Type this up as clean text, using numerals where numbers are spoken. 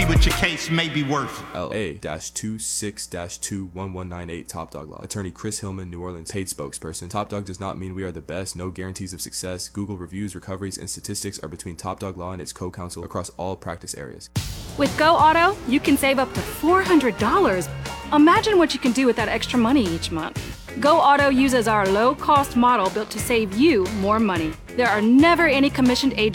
what your case may be worth. LA-26-21198 Top Dog Law. Attorney Chris Hillman, New Orleans, paid spokesperson. Top Dog does not mean we are the best. No guarantees of success. Google reviews, recoveries, and statistics are between Top Dog Law and its co-counsel across all practice areas. With Go Auto, you can save up to $400. Imagine what you can do with that extra money each month. Go Auto uses our low-cost model built to save you more money. There are never any commissioned agents